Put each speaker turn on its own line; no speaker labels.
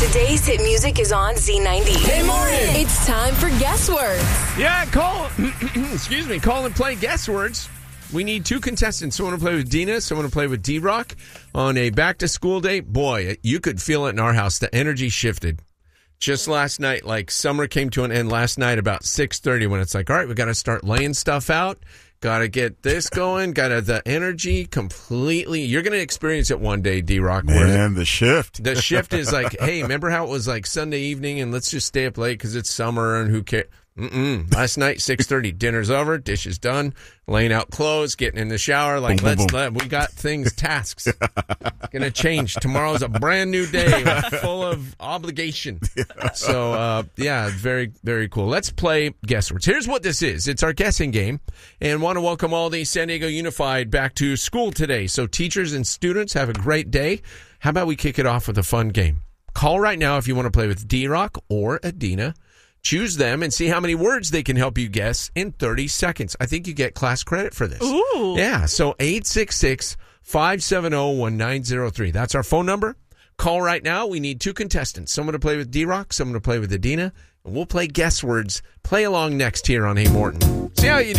Today's hit music is on Z90.
Hey, morning!
It's time for Guess Words.
Yeah, call and play Guess Words. We need two contestants. Someone to play with Dina, someone to play with D-Rock on a back-to-school day. Boy, you could feel it in our house. The energy shifted. Just last night, like summer came to an end last night about 6:30 when it's like, all right, we got to start laying stuff out. Got to get this going. Got to the energy completely. You're going to experience it one day, D-Rock.
Man, the shift.
The shift is like, hey, remember how it was like Sunday evening and let's just stay up late because it's summer and who cares? Last night, 6:30, dinner's over, dishes done, laying out clothes, getting in the shower. Like, we got things, tasks. Gonna change. Tomorrow's a brand new day full of obligation. So, very, very cool. Let's play Guess Words. Here's what this is. It's our guessing game, and want to welcome all the San Diego Unified back to school today. So teachers and students have a great day. How about we kick it off with a fun game? Call right now if you want to play with D-Rock or Adina. Choose them and see how many words they can help you guess in 30 seconds. I think you get class credit for this.
Ooh.
Yeah, so 866-570-1903. That's our phone number. Call right now. We need two contestants, someone to play with D-Rock, someone to play with Adina, and we'll play Guess Words. Play along next here on Hey Morton. See how you do.